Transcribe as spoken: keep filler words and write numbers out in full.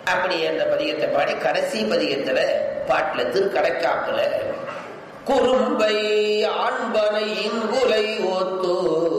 அப்படி அந்த பதிகத்தை பாடி கடைசி பதிகத்துல பாட்டுல திருக்கடைக்காப்புல குறும்பை ஆண்பனை இங்குலை ஓத்து